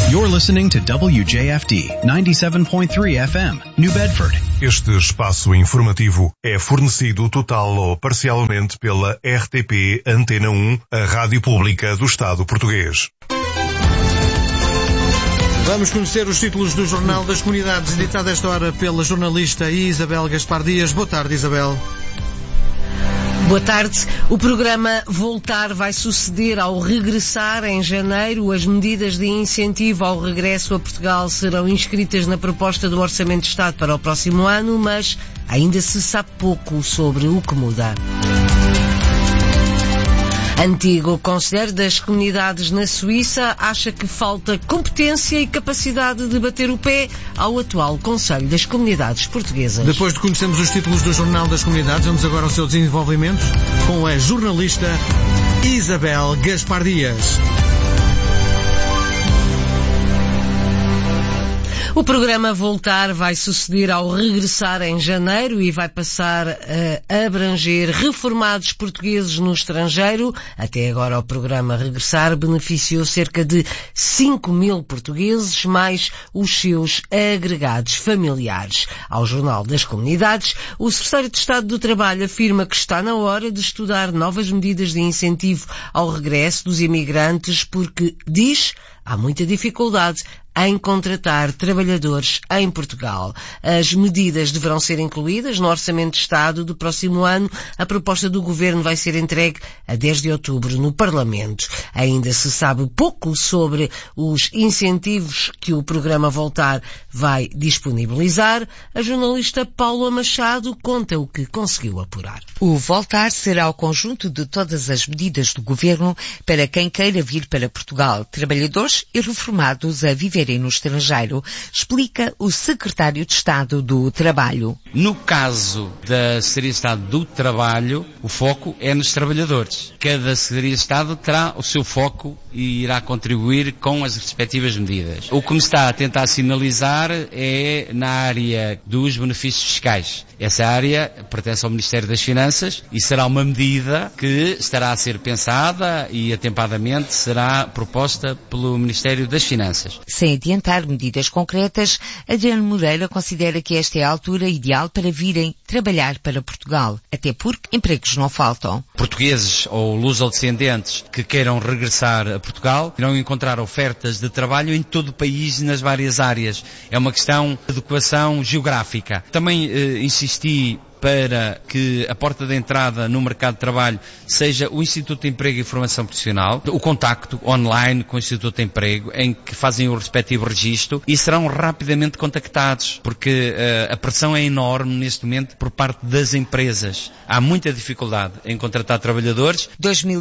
You're listening to WJFD 97.3 FM, New Bedford. Este espaço informativo é fornecido total ou parcialmente pela RTP Antena 1, a rádio pública do Estado português. Vamos conhecer os títulos do Jornal das Comunidades, editado esta hora pela jornalista Isabel Gaspar Dias. Boa tarde, Isabel. Boa tarde. O programa Voltar vai suceder ao regressar em janeiro. As medidas de incentivo ao regresso a Portugal serão inscritas na proposta do Orçamento de Estado para o próximo ano, mas ainda se sabe pouco sobre o que muda. Antigo conselheiro das comunidades na Suíça acha que falta competência e capacidade de bater o pé ao atual Conselho das Comunidades Portuguesas. Depois de conhecermos os títulos do Jornal das Comunidades, vamos agora ao seu desenvolvimento com a jornalista Isabel Gaspar Dias. O programa Voltar vai suceder ao regressar em janeiro e vai passar a abranger reformados portugueses no estrangeiro. Até agora o programa Regressar beneficiou cerca de 5.000 portugueses, mais os seus agregados familiares. Ao Jornal das Comunidades, o Secretário de Estado do Trabalho afirma que está na hora de estudar novas medidas de incentivo ao regresso dos imigrantes porque, diz, há muita dificuldade em contratar trabalhadores em Portugal. As medidas deverão ser incluídas no Orçamento de Estado do próximo ano. A proposta do Governo vai ser entregue a 10 de outubro no Parlamento. Ainda se sabe pouco sobre os incentivos que o programa Voltar vai disponibilizar. A jornalista Paula Machado conta o que conseguiu apurar. O Voltar será o conjunto de todas as medidas do Governo para quem queira vir para Portugal, trabalhadores e reformados a viverem no estrangeiro, explica o Secretário de Estado do Trabalho. No caso da Secretaria de Estado do Trabalho, o foco é nos trabalhadores. Cada Secretaria de Estado terá o seu foco e irá contribuir com as respectivas medidas. O que me está a tentar sinalizar é na área dos benefícios fiscais. Essa área pertence ao Ministério das Finanças e será uma medida que estará a ser pensada e atempadamente será proposta pelo Ministério das Finanças. Sem adiantar medidas concretas, Adriano Moreira considera que esta é a altura ideal para virem trabalhar para Portugal, até porque empregos não faltam. Portugueses ou lusodescendentes que queiram regressar a Portugal irão encontrar ofertas de trabalho em todo o país e nas várias áreas. É uma questão de adequação geográfica. Também insisti para que a porta de entrada no mercado de trabalho seja o Instituto de Emprego e Formação Profissional, o contacto online com o Instituto de Emprego, em que fazem o respectivo registro e serão rapidamente contactados, porque a pressão é enorme neste momento por parte das empresas. Há muita dificuldade em contratar trabalhadores.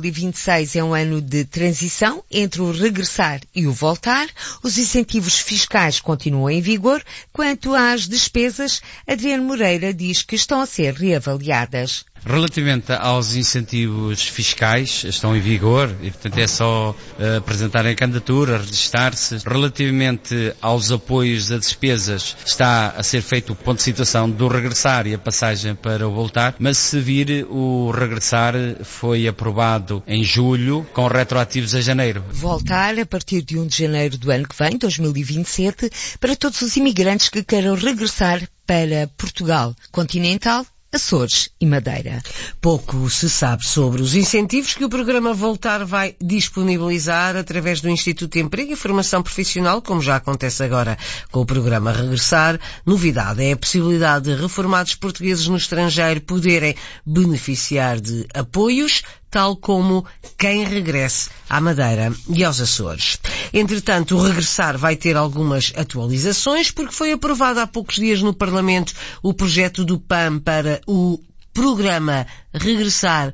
2026 é um ano de transição entre o regressar e o voltar. Os incentivos fiscais continuam em vigor. Quanto às despesas, Adriano Moreira diz que estão a ser reavaliadas. Relativamente aos incentivos fiscais, estão em vigor e, portanto, é só apresentarem a candidatura, registrar-se. Relativamente aos apoios a despesas, está a ser feito o ponto de situação do regressar e a passagem para o voltar, mas se vir, o regressar foi aprovado em julho, com retroativos a janeiro. Voltar a partir de 1 de janeiro do ano que vem, 2027, para todos os imigrantes que queiram regressar para Portugal continental, Açores e Madeira. Pouco se sabe sobre os incentivos que o programa Voltar vai disponibilizar através do Instituto de Emprego e Formação Profissional, como já acontece agora com o programa Regressar. Novidade é a possibilidade de reformados portugueses no estrangeiro poderem beneficiar de apoios, tal como quem regresse à Madeira e aos Açores. Entretanto, o Regressar vai ter algumas atualizações, porque foi aprovado há poucos dias no Parlamento o projeto do PAN para o programa Regressar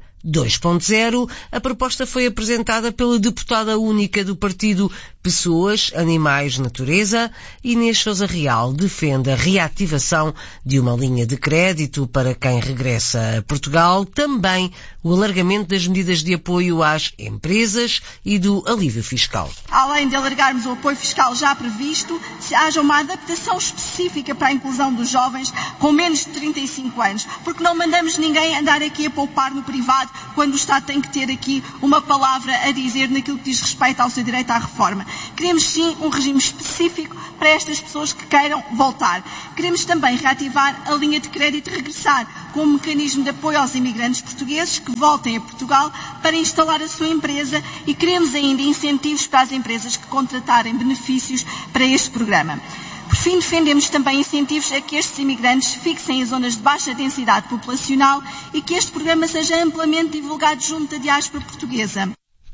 2.0. A proposta foi apresentada pela deputada única do partido Pessoas, Animais, Natureza. Inês Sousa Real defende a reativação de uma linha de crédito para quem regressa a Portugal, também o alargamento das medidas de apoio às empresas e do alívio fiscal. Além de alargarmos o apoio fiscal já previsto, se haja uma adaptação específica para a inclusão dos jovens com menos de 35 anos, porque não mandamos ninguém andar aqui a poupar no privado quando o Estado tem que ter aqui uma palavra a dizer naquilo que diz respeito ao seu direito à reforma. Queremos sim um regime específico para estas pessoas que queiram voltar. Queremos também reativar a linha de crédito regressar, com um mecanismo de apoio aos imigrantes portugueses que voltem a Portugal para instalar a sua empresa, e queremos ainda incentivos para as empresas que contratarem benefícios para este programa. Por fim, defendemos também incentivos a que estes imigrantes fixem em zonas de baixa densidade populacional e que este programa seja amplamente divulgado junto da diáspora portuguesa.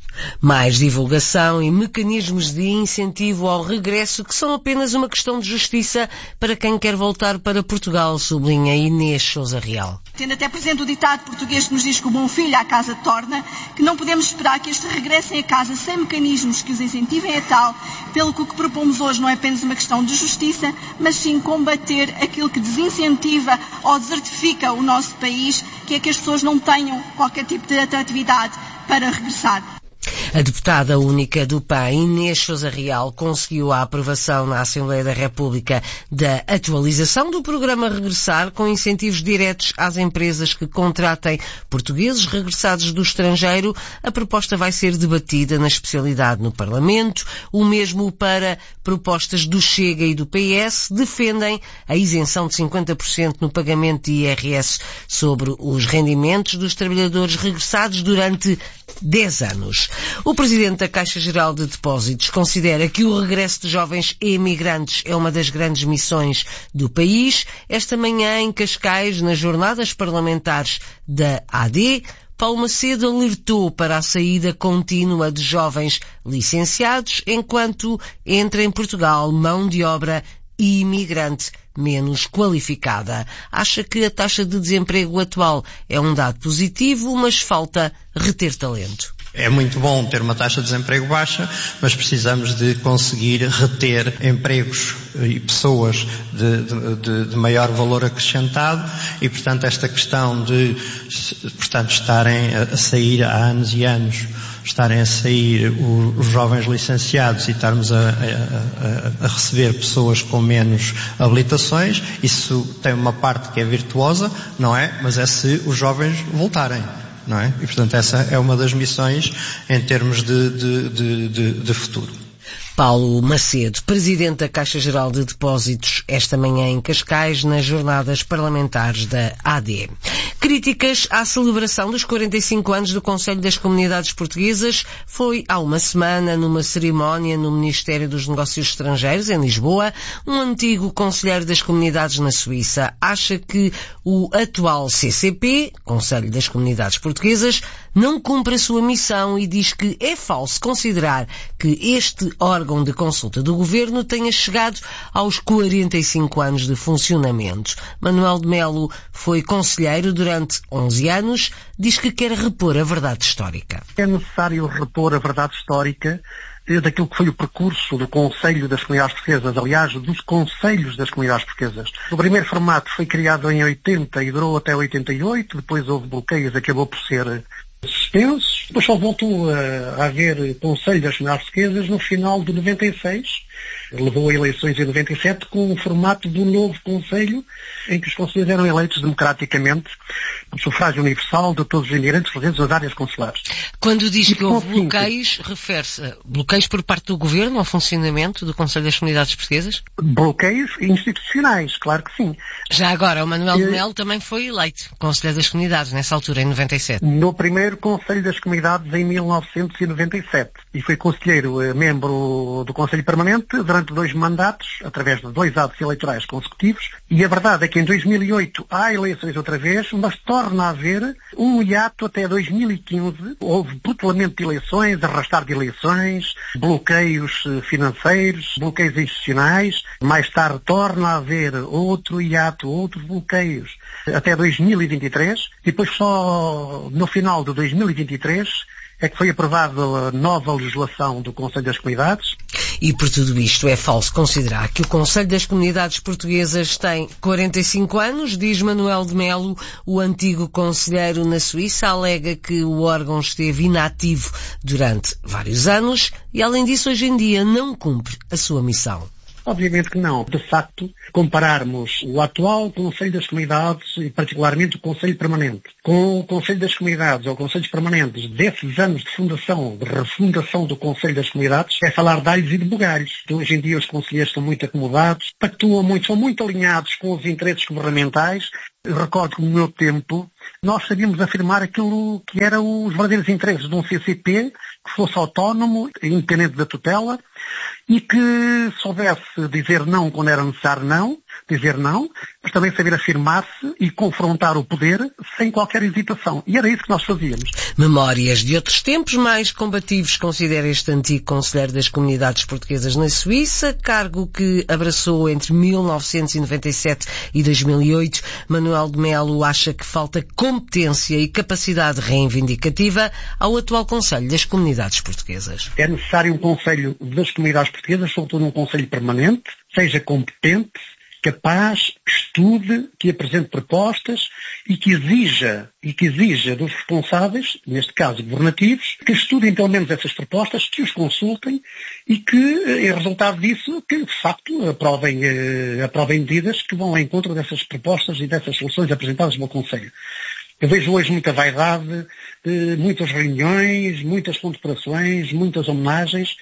Mais divulgação e mecanismos de incentivo ao regresso, que são apenas uma questão de justiça para quem quer voltar para Portugal, sublinha Inês Sousa Real. Tendo até presente o ditado português que nos diz que o bom filho à casa torna, que não podemos esperar que estes regressem a casa sem mecanismos que os incentivem a tal, pelo que o que propomos hoje não é apenas uma questão de justiça, mas sim combater aquilo que desincentiva ou desertifica o nosso país, que é que as pessoas não tenham qualquer tipo de atratividade para regressar. A deputada única do PAN, Inês Sousa Real, conseguiu a aprovação na Assembleia da República da atualização do programa Regressar, com incentivos diretos às empresas que contratem portugueses regressados do estrangeiro. A proposta vai ser debatida na especialidade no Parlamento. O mesmo para propostas do Chega e do PS, defendem a isenção de 50% no pagamento de IRS sobre os rendimentos dos trabalhadores regressados durante 10 anos. O presidente da Caixa Geral de Depósitos considera que o regresso de jovens emigrantes é uma das grandes missões do país. Esta manhã, em Cascais, nas jornadas parlamentares da AD, Paulo Macedo alertou para a saída contínua de jovens licenciados, enquanto entra em Portugal mão de obra imigrante menos qualificada. Acha que a taxa de desemprego atual é um dado positivo, mas falta reter talento. É muito bom ter uma taxa de desemprego baixa, mas precisamos de conseguir reter empregos e pessoas de maior valor acrescentado, e, portanto, esta questão de, estarem a sair há anos e anos, estarem a sair os jovens licenciados e estarmos a receber pessoas com menos habilitações, isso tem uma parte que é virtuosa, não é? Mas é se os jovens voltarem. Não é? E, portanto, essa é uma das missões em termos de futuro. Paulo Macedo, presidente da Caixa Geral de Depósitos, esta manhã em Cascais, nas jornadas parlamentares da AD. Críticas à celebração dos 45 anos do Conselho das Comunidades Portuguesas foi há uma semana, numa cerimónia no Ministério dos Negócios Estrangeiros, em Lisboa. Um antigo conselheiro das comunidades na Suíça acha que o atual CCP, Conselho das Comunidades Portuguesas, não cumpre a sua missão e diz que é falso considerar que este órgão de consulta do Governo tenha chegado aos 45 anos de funcionamento. Manuel de Melo foi conselheiro durante 11 anos, diz que quer repor a verdade histórica. É necessário repor a verdade histórica daquilo que foi o percurso do Conselho das Comunidades Portuguesas, aliás, dos Conselhos das Comunidades Portuguesas. O primeiro formato foi criado em 80 e durou até 88, depois houve bloqueios, acabou por ser suspensos. Depois só voltou a haver Conselho das Comunidades Portuguesas no final de 96, levou a eleições em 97 com o formato do novo Conselho, em que os conselheiros eram eleitos democraticamente, por sufrágio universal de todos os imigrantes residentes nas áreas consulares. Quando diz que houve bloqueios, refere-se a bloqueios por parte do Governo ao funcionamento do Conselho das Comunidades Portuguesas? Bloqueios institucionais, claro que sim. Já agora, o Manuel de Melo também foi eleito Conselheiro das Comunidades, nessa altura, em 97. No primeiro Conselho das Comunidades, em 1997. E foi conselheiro, membro do Conselho Permanente, durante 2 mandatos, através de 2 atos eleitorais consecutivos. E a verdade é que em 2008 há eleições outra vez, mas torna a haver um hiato até 2015. Houve protelamento de eleições, arrastar de eleições, bloqueios financeiros, bloqueios institucionais. Mais tarde torna a haver outro hiato, outros bloqueios, até 2023. E depois só no final de 2023 é que foi aprovada a nova legislação do Conselho das Comunidades. E por tudo isto é falso considerar que o Conselho das Comunidades Portuguesas tem 45 anos, diz Manuel de Melo. O antigo conselheiro na Suíça alega que o órgão esteve inativo durante vários anos e, além disso, hoje em dia não cumpre a sua missão. Obviamente que não. De facto, compararmos o atual Conselho das Comunidades e particularmente o Conselho Permanente com o Conselho das Comunidades ou Conselhos Permanentes desses anos de fundação, de refundação do Conselho das Comunidades, é falar de alhos e de bugalhos. Hoje em dia os conselheiros estão muito acomodados, pactuam muito, são muito alinhados com os interesses governamentais. Eu recordo que no meu tempo nós sabíamos afirmar aquilo que eram os verdadeiros interesses de um CCP que fosse autónomo, independente da tutela, e que soubesse dizer não quando era necessário não, dizer não, mas também saber afirmar-se e confrontar o poder sem qualquer hesitação. E era isso que nós fazíamos. Memórias de outros tempos mais combativos, considera este antigo conselheiro das comunidades portuguesas na Suíça, cargo que abraçou entre 1997 e 2008. Manuel de Melo acha que falta competência e capacidade reivindicativa ao atual Conselho das Comunidades Portuguesas. É necessário um Conselho das Comunidades Portuguesas, sobretudo um Conselho permanente, seja competente, capaz, que estude, que apresente propostas e que exija dos responsáveis, neste caso governativos, que estudem pelo menos essas propostas, que os consultem e que, em resultado disso, que de facto aprovem medidas que vão ao encontro dessas propostas e dessas soluções apresentadas pelo Conselho. Eu vejo hoje muita vaidade, muitas reuniões, muitas condecorações, muitas homenagens,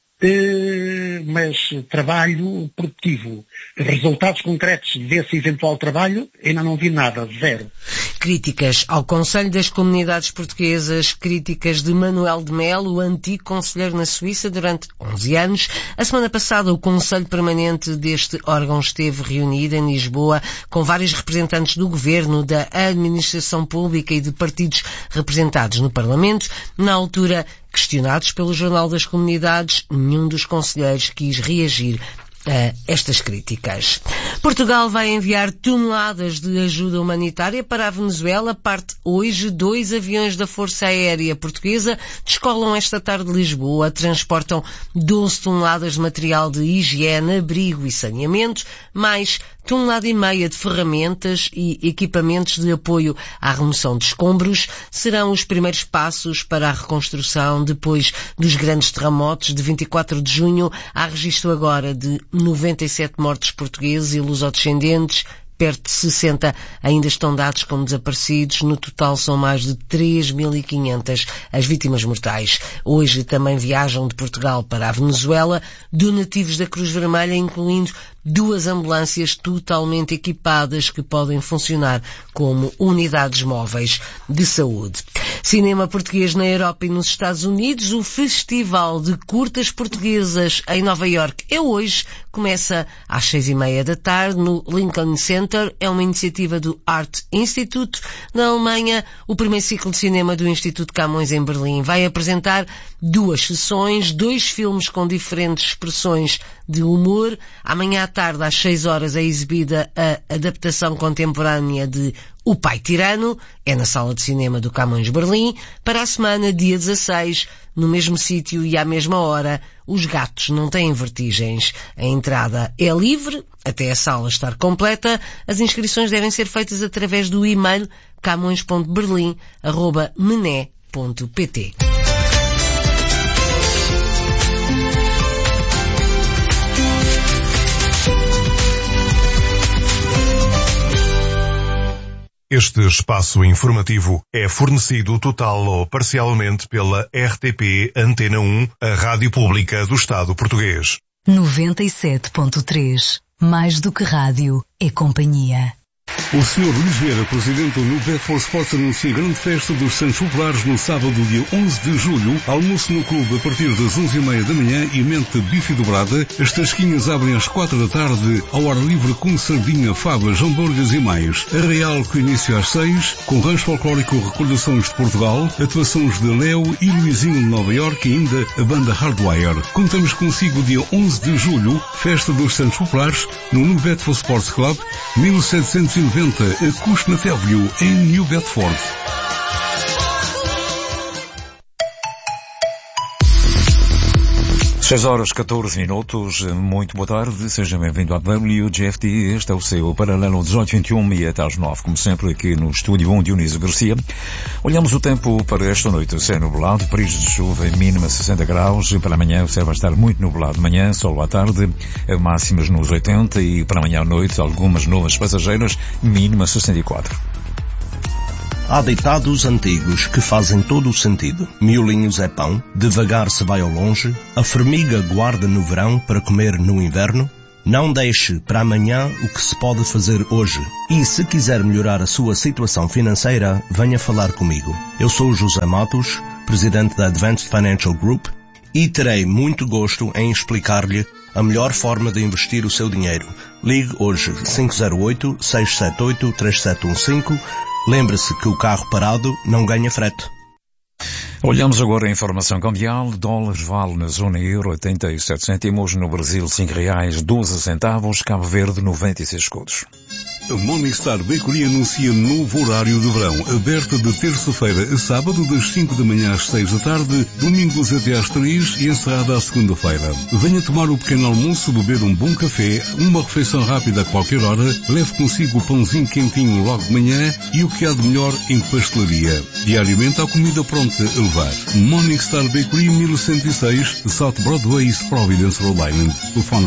mas trabalho produtivo, resultados concretos desse eventual trabalho, ainda não vi nada, zero. Críticas ao Conselho das Comunidades Portuguesas, críticas de Manuel de Melo, o antigo conselheiro na Suíça durante 11 anos. A semana passada o Conselho Permanente deste órgão esteve reunido em Lisboa com vários representantes do Governo, da Administração Pública e de partidos representados no Parlamento. Na altura, questionados pelo Jornal das Comunidades, nenhum dos conselheiros quis reagir a estas críticas. Portugal vai enviar toneladas de ajuda humanitária para a Venezuela. Parte hoje 2 aviões da Força Aérea Portuguesa descolam esta tarde de Lisboa, transportam 12 toneladas de material de higiene, abrigo e saneamento, mais 1,5 toneladas de ferramentas e equipamentos de apoio à remoção de escombros. Serão os primeiros passos para a reconstrução depois dos grandes terremotos de 24 de junho. Há registro agora de 97 mortos portugueses e lusodescendentes. Perto de 60 ainda estão dados como desaparecidos. No total são mais de 3.500 as vítimas mortais. Hoje também viajam de Portugal para a Venezuela donativos da Cruz Vermelha, incluindo 2 ambulâncias totalmente equipadas que podem funcionar como unidades móveis de saúde. Cinema português na Europa e nos Estados Unidos. O Festival de Curtas Portuguesas em Nova Iorque é hoje. Começa às 6:30 da tarde no Lincoln Center. É uma iniciativa do Art Institute. Na Alemanha, o primeiro ciclo de cinema do Instituto Camões em Berlim vai apresentar 2 sessões, 2 filmes com diferentes expressões de humor. Amanhã à tarde, às 6 horas, é exibida a adaptação contemporânea de O Pai Tirano, é na Sala de Cinema do Camões Berlim. Para a semana, dia 16, no mesmo sítio e à mesma hora, Os Gatos Não Têm Vertigens. A entrada é livre, até a sala estar completa. As inscrições devem ser feitas através do e-mail camões.berlim@mené.pt. Este espaço informativo é fornecido total ou parcialmente pela RTP Antena 1, a rádio pública do Estado português. 97.3. Mais do que rádio, é companhia. O Sr. Luís Vieira, presidente do New Bedford Sports, anuncia grande festa dos Santos Populares no sábado, dia 11 de julho. Almoço no clube a partir das 11:30 da manhã e mente bife dobrada. As tasquinhas abrem às 4 da tarde, ao ar livre com sardinha, favas, hambúrgueres e mais. Arraial com início às 6, com rancho folclórico Recordações de Portugal, atuações de Léo e Luizinho de Nova Iorque e ainda a banda Hardwire. Contamos consigo dia 11 de julho, festa dos Santos Populares, no New Bedford Sports Club, 1790, a Cushnet Avenue, em New Bedford. 6h14, muito boa tarde, seja bem-vindo à WJFD, este é o seu Paralelo 1821 e até às 9, como sempre aqui no estúdio 1 Dionísio Garcia. Olhamos o tempo para esta noite, céu nublado, períodos de chuva em mínima 60 graus, para amanhã o céu vai estar muito nublado de manhã, sol à tarde, máximas nos 80 e para amanhã à noite algumas nuvens passageiras, mínima 64. Há ditados antigos que fazem todo o sentido. Miolinhos é pão, devagar se vai ao longe, a formiga guarda no verão para comer no inverno. Não deixe para amanhã o que se pode fazer hoje. E se quiser melhorar a sua situação financeira, venha falar comigo. Eu sou José Matos, presidente da Advanced Financial Group, e terei muito gosto em explicar-lhe a melhor forma de investir o seu dinheiro. Ligue hoje 508-678-3715. Lembre-se que o carro parado não ganha frete. Olhamos agora a informação cambial. Dólares vale na zona euro 87 cêntimos, no Brasil R$5,12, Cabo Verde 96 escudos. A Morningstar Bakery anuncia novo horário de verão, aberta de terça-feira a sábado das 5 da manhã às 6 da tarde, domingos até às 3 e encerrada à segunda-feira. Venha tomar o pequeno almoço, beber um bom café, uma refeição rápida a qualquer hora, leve consigo o pãozinho quentinho logo de manhã e o que há de melhor em pastelaria. Diariamente há comida pronta a levar. Morningstar Bakery 1106, South Broadway, East Providence, Rhode Island. Telefone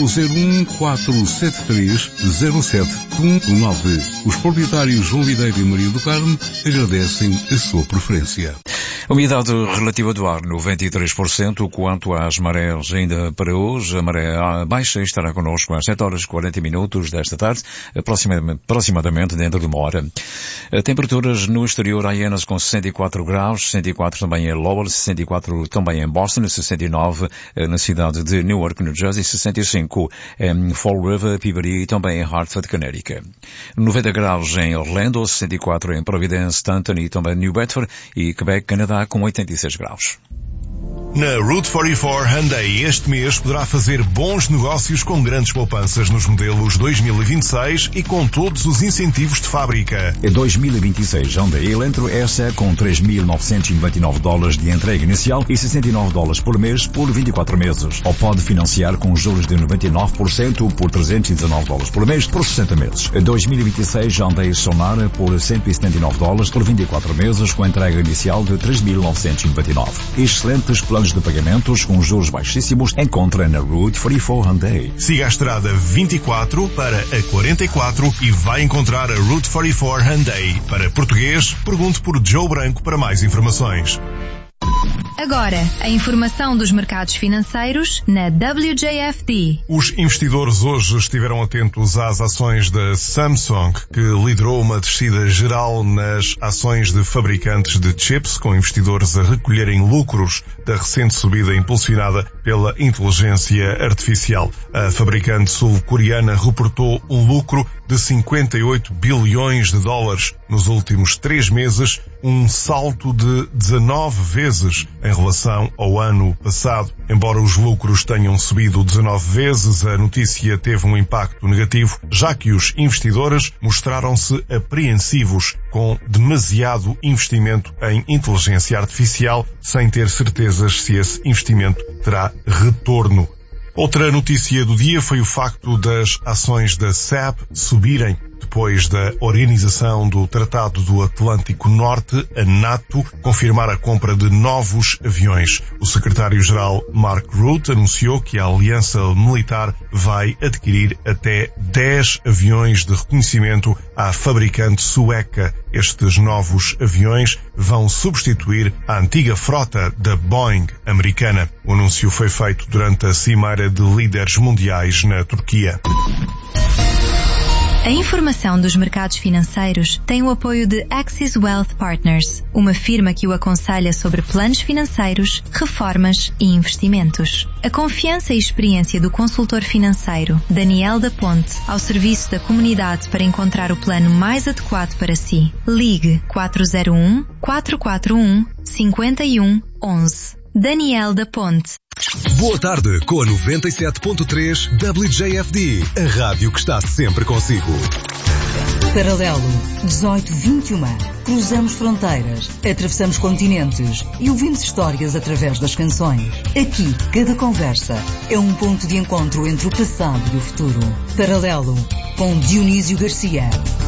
401-473-0719. Os proprietários João Videira e Maria do Carmo agradecem a sua preferência. A umidade relativa do ar 93%, quanto às marés ainda para hoje, a maré baixa estará connosco às 7h40 desta tarde, aproximadamente dentro de uma hora. Temperaturas no exterior, Hyannis com 64 graus, 64 também em Lowell, 64 também em Boston, 69 na cidade de Newark, New Jersey, 65 em Fall River, Peabody e também em Hartford, Connecticut. 90 graus em Orlando, 64 em Providence, Stanton e também New Bedford e Quebec, Canadá, com 86 graus. Na Route 44 Hyundai este mês poderá fazer bons negócios com grandes poupanças nos modelos 2026 e com todos os incentivos de fábrica. Em 2026, Hyundai Elantra S com $3.999 de entrega inicial e $69 por mês por 24 meses. Ou pode financiar com juros de 99% por $319 por mês por 60 meses. Em 2026, Hyundai Sonara por $179 por 24 meses com entrega inicial de $3.999. Excelentes planos de pagamentos com juros baixíssimos encontra na Route 44 Hyundai. Siga a estrada 24 para a 44 e vai encontrar a Route 44 Hyundai. Para português, pergunte por Joe Branco para mais informações. Agora, a informação dos mercados financeiros na WJFD. Os investidores hoje estiveram atentos às ações da Samsung, que liderou uma descida geral nas ações de fabricantes de chips, com investidores a recolherem lucros da recente subida impulsionada pela inteligência artificial. A fabricante sul-coreana reportou um lucro de $58 bilhões nos últimos 3 meses, um salto de 19 vezes em relação ao ano passado. Embora os lucros tenham subido 19 vezes, a notícia teve um impacto negativo, já que os investidores mostraram-se apreensivos com demasiado investimento em inteligência artificial, sem ter certezas se esse investimento terá retorno. Outra notícia do dia foi o facto das ações da SAP subirem depois da Organização do Tratado do Atlântico Norte, a NATO, confirmar a compra de novos aviões. O secretário-geral Mark Rutte anunciou que a aliança militar vai adquirir até 10 aviões de reconhecimento à fabricante sueca. Estes novos aviões vão substituir a antiga frota da Boeing americana. O anúncio foi feito durante a cimeira de líderes mundiais na Turquia. A informação dos mercados financeiros tem o apoio de Axis Wealth Partners, uma firma que o aconselha sobre planos financeiros, reformas e investimentos. A confiança e experiência do consultor financeiro Daniel da Ponte ao serviço da comunidade para encontrar o plano mais adequado para si. Ligue 401-441-5111. Daniel da Ponte. Boa tarde com a 97.3 WJFD, a rádio que está sempre consigo. Paralelo 1821. Cruzamos fronteiras, atravessamos continentes e ouvimos histórias através das canções. Aqui, cada conversa é um ponto de encontro entre o passado e o futuro. Paralelo, com Dionísio Garcia.